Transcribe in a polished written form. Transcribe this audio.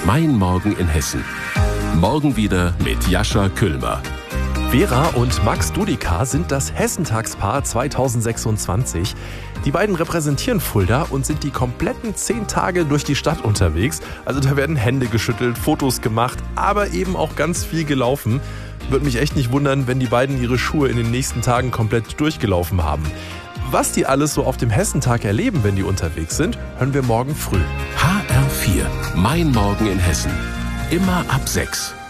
Mein Morgen in Hessen. Morgen wieder mit Jascha Küllmer. Vera und Max Dudika sind das Hessentagspaar 2026. Die beiden repräsentieren Fulda und sind die kompletten 10 Tage durch die Stadt unterwegs. Also da werden Hände geschüttelt, Fotos gemacht, aber eben auch ganz viel gelaufen. Würde mich echt nicht wundern, wenn die beiden ihre Schuhe in den nächsten Tagen komplett durchgelaufen haben. Was die alles so auf dem Hessentag erleben, wenn die unterwegs sind, hören wir morgen früh. HR4. Mein Morgen in Hessen. Immer ab 6.